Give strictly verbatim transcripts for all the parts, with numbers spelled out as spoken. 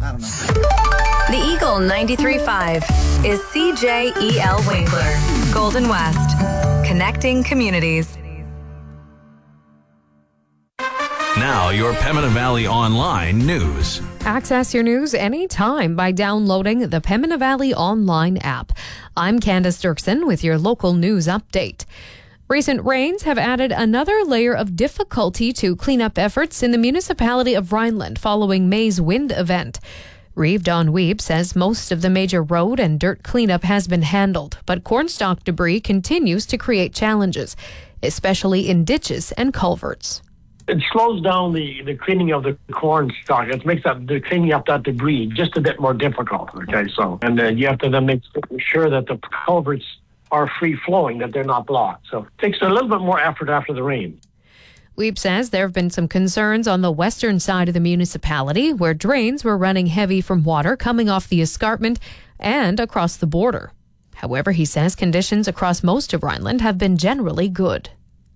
I don't know. The Eagle ninety-three point five is C J E L Winkler, Golden West, connecting communities. Now, your Pembina Valley Online news. Access your news anytime by downloading the Pembina Valley Online app. I'm Candace Dirksen with your local news update. Recent rains have added another layer of difficulty to cleanup efforts in the municipality of Rhineland following May's wind event. Reeve Don Weeb says most of the major road and dirt cleanup has been handled, but cornstalk debris continues to create challenges, especially in ditches and culverts. It slows down the, the cleaning of the corn stalk. It makes that the cleaning up that debris just a bit more difficult. Okay, so and uh, you have to then make sure that the culverts are free flowing, that they're not blocked. So it takes a little bit more effort after the rain. Weeb says there have been some concerns on the western side of the municipality where drains were running heavy from water coming off the escarpment and across the border. However, he says conditions across most of Rhineland have been generally good.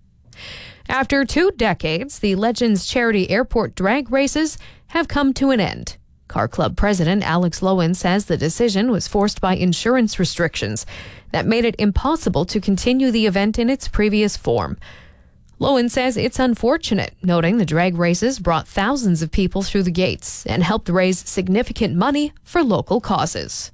After two decades, the Legends Charity Airport drag races have come to an end. Car Club President Alex Lowen says the decision was forced by insurance restrictions that made it impossible to continue the event in its previous form. Lowen says it's unfortunate, noting the drag races brought thousands of people through the gates and helped raise significant money for local causes.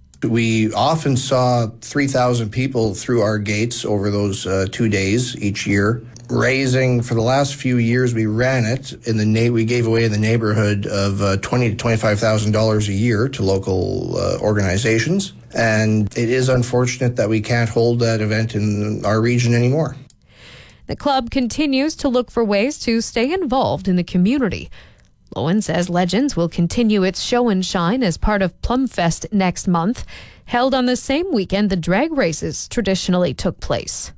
We often saw three thousand people through our gates over those uh, two days each year. Raising for the last few years, we ran it in the na- we gave away in the neighborhood of uh, twenty to twenty-five thousand dollars a year to local uh, organizations, and it is unfortunate that we can't hold that event in our region anymore. The club continues to look for ways to stay involved in the community. Lowen says Legends will continue its show and shine as part of Plumfest next month, held on the same weekend the drag races traditionally took place.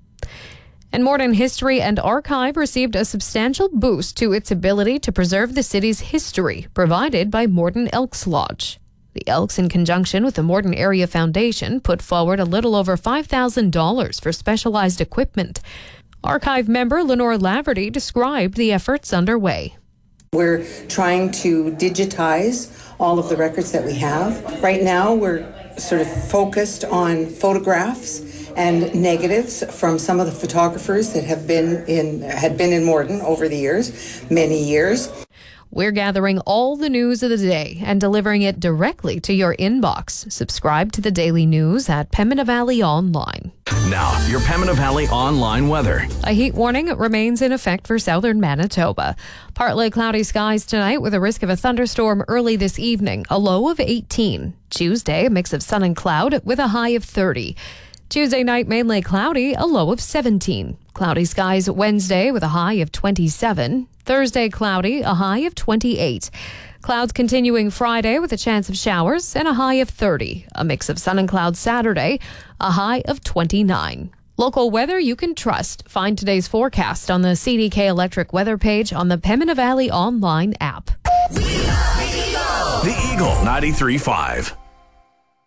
And Morden History and Archive received a substantial boost to its ability to preserve the city's history, provided by Morden Elks Lodge. The Elks, in conjunction with the Morden Area Foundation, put forward a little over five thousand dollars for specialized equipment. Archive member Lenore Laverty described the efforts underway. We're trying to digitize all of the records that we have. Right now, we're sort of focused on photographs and negatives from some of the photographers that have been in had been in Morden over the years, many years. We're gathering all the news of the day and delivering it directly to your inbox. Subscribe to the daily news at Pembina Valley Online. Now, your Pembina Valley Online weather. A heat warning remains in effect for southern Manitoba. Partly cloudy skies tonight with a risk of a thunderstorm early this evening, a low of eighteen. Tuesday, a mix of sun and cloud with a high of thirty. Tuesday night, mainly cloudy, a low of seventeen. Cloudy skies Wednesday with a high of twenty-seven. Thursday, cloudy, a high of twenty-eight. Clouds continuing Friday with a chance of showers and a high of thirty. A mix of sun and clouds Saturday, a high of twenty-nine. Local weather you can trust. Find today's forecast on the C D K Electric weather page on the Pembina Valley Online app. The Eagle ninety-three point five.